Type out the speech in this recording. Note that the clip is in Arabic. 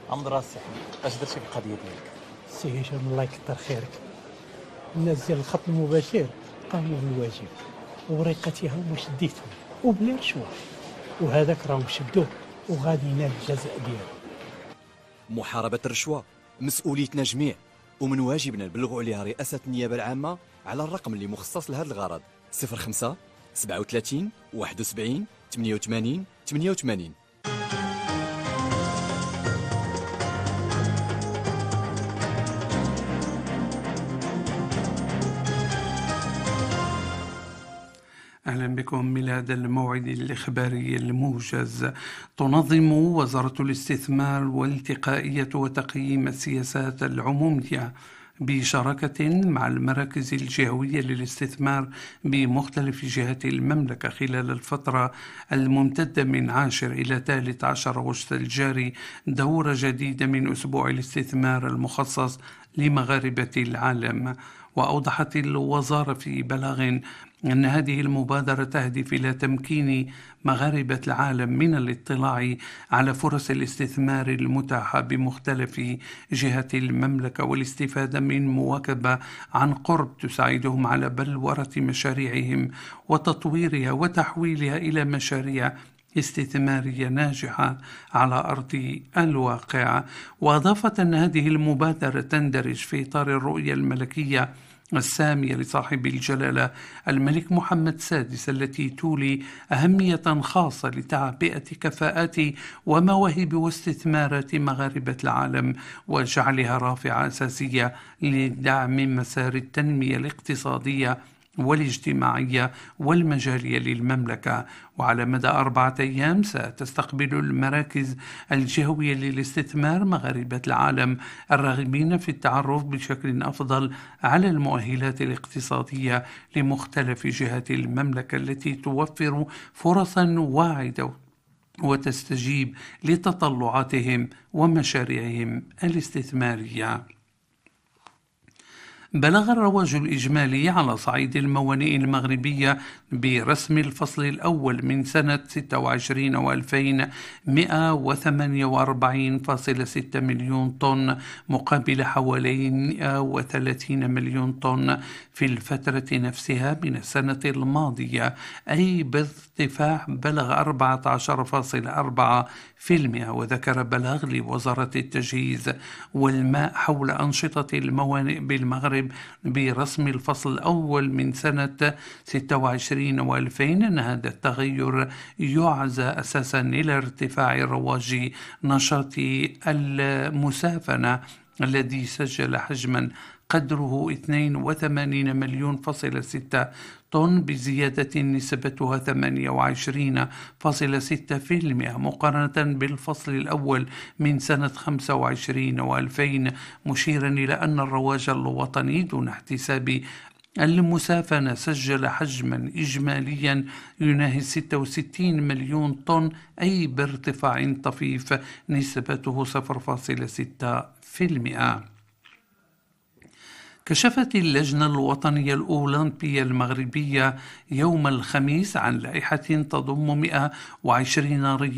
عمد راس سي حميد، اش درتي في القضيه ديالك؟ سي هشام الله يكثر خيرك. الناس ديال الخط المباشر قاموا بالواجب ووريقاتها هما شديتهم وبلا رشوه، وهذاك راهم شدوه وغادي ينال الجزاء ديالو. محاربة الرشوة مسؤوليتنا جميع، ومن واجبنا نبلغوا عليها رئاسة النيابة العامة على الرقم اللي مخصص لهذا الغرض: 05 37 71 88 88. أهلا بكم من هذا الموعد الإخباري الموجز. تنظم وزارة الاستثمار والتقائية وتقييم السياسات العمومية بشراكة مع المراكز الجهوية للاستثمار بمختلف جهات المملكة خلال الفترة الممتدة من 10 إلى 13 أغسطس الجاري دورة جديدة من أسبوع الاستثمار المخصص لمغاربة العالم. وأوضحت الوزارة في بلاغ أن هذه المبادرة تهدف إلى تمكين مغاربة العالم من الاطلاع على فرص الاستثمار المتاحة بمختلف جهات المملكة والاستفادة من مواكبة عن قرب تساعدهم على بلورة مشاريعهم وتطويرها وتحويلها إلى مشاريع استثمارية ناجحة على أرض الواقع. وأضافت أن هذه المبادرة تندرج في إطار الرؤية الملكية السامية لصاحب الجلالة الملك محمد السادس التي تولي أهمية خاصة لتعبئة كفاءات ومواهب واستثمارات مغاربة العالم وجعلها رافعة أساسية لدعم مسار التنمية الاقتصادية والاجتماعية والمجالية للمملكة. وعلى مدى 4 أيام ستستقبل المراكز الجهوية للاستثمار مغاربة العالم الراغبين في التعرف بشكل أفضل على المؤهلات الاقتصادية لمختلف جهات المملكة التي توفر فرصا واعدة وتستجيب لتطلعاتهم ومشاريعهم الاستثمارية. بلغ الرواج الإجمالي على صعيد الموانئ المغربية برسم الفصل الأول من سنة 26 و2000 148.6 مليون طن مقابل حوالي 130 مليون طن في الفترة نفسها من السنة الماضية، أي بارتفاع بلغ 14.4%. وذكر بلاغ لوزارة التجهيز والماء حول أنشطة الموانئ بالمغرب برسم الفصل الأول من سنة 26 و2000 أن هذا التغير يعزى أساسا إلى ارتفاع رواج نشاط المسافنة الذي سجل حجما قدره 82 مليون فاصل 6 طن بزيادة نسبتها 28.6% مقارنة بالفصل الأول من سنة 25 و2000، مشيرا إلى أن الرواج الوطني دون احتساب المسافنة سجل حجما إجماليا يناهز 66 مليون طن، أي بارتفاع طفيف نسبته 0.6%. كشفت اللجنة الوطنية الأولمبية المغربية يوم الخميس عن لائحة تضم 120